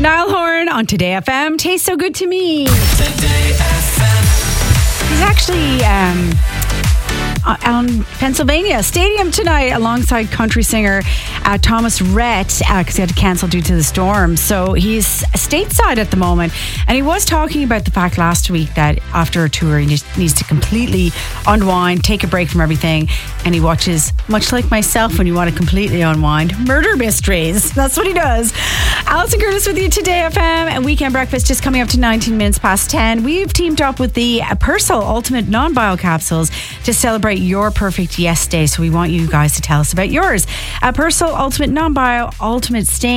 Niall Horan on Today FM. Tastes so good to me. Today FM. He's actually on Pennsylvania Stadium tonight alongside country singer Thomas Rhett because he had to cancel due to the storm. So he's stateside at the moment, and he was talking about the fact last week that after a tour he just needs to completely unwind, take a break from everything, and he watches, much like myself when you want to completely unwind, murder mysteries. That's what he does. Alison Curtis with you Today FM, and Weekend Breakfast just coming up to 19 minutes past 10. We've teamed up with the Persil Ultimate Non-Bio Capsules to celebrate your perfect yes day. So we want you guys to tell us about yours. Persil Ultimate Non-Bio Ultimate Stain